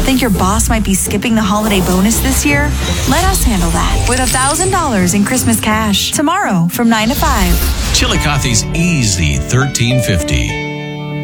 Think your boss might be skipping the holiday bonus this year? Let us handle that with $1,000 in Christmas cash tomorrow from 9 to 5. Chillicothe's Easy 1350.